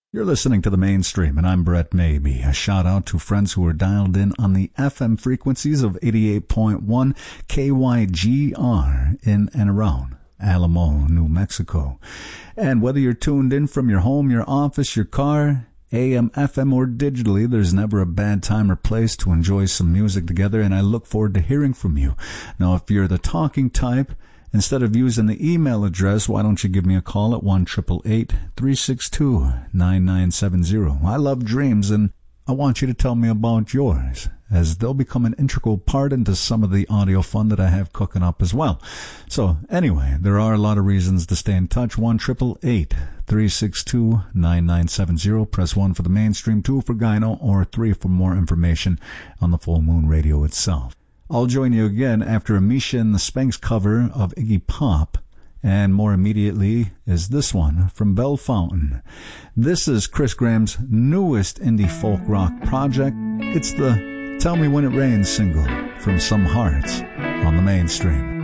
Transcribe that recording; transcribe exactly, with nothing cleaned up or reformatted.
You're listening to The Mainstream, and I'm Brett Maybe. A shout-out to friends who are dialed in on the F M frequencies of eighty-eight point one K Y G R in and around Alamo, New Mexico. And whether you're tuned in from your home, your office, your car, A M, F M, or digitally, there's never a bad time or place to enjoy some music together, and I look forward to hearing from you. Now, if you're the talking type, instead of using the email address, why don't you give me a call at one eight eight eight, three six two, nine nine seven zero. I love dreams, and I want you to tell me about yours, as they'll become an integral part into some of the audio fun that I have cooking up as well. So anyway, there are a lot of reasons to stay in touch. one eight eight eight, three six two, nine nine seven zero. Press one for the Mainstream, two for Gyno, or three for more information on the Full Moon Radio itself. I'll join you again after a Misha and the Spanks cover of Iggy Pop, and more immediately is this one from Bell Fountain. This is Chris Graham's newest indie folk rock project. It's the Tell Me When It Rains single from Some Hearts on the Mainstream.